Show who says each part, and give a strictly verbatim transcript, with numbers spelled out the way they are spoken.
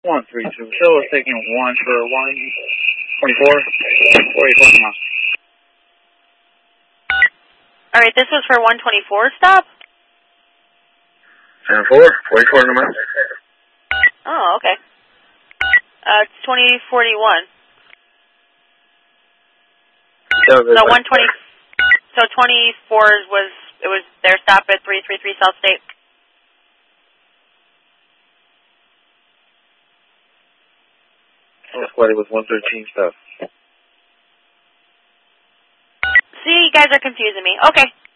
Speaker 1: one three two. Show is taking one for one twenty-four, four eighty-four miles.
Speaker 2: All right, this was for one twenty-four stop?
Speaker 1: seven four, four eighty-four miles.
Speaker 2: Oh, okay. Uh, it's twenty forty-one. So one twenty, so twenty-four was, it was their stop at three three three South State.
Speaker 1: That's why it was one thirteen stuff.
Speaker 2: See, you guys are confusing me. Okay.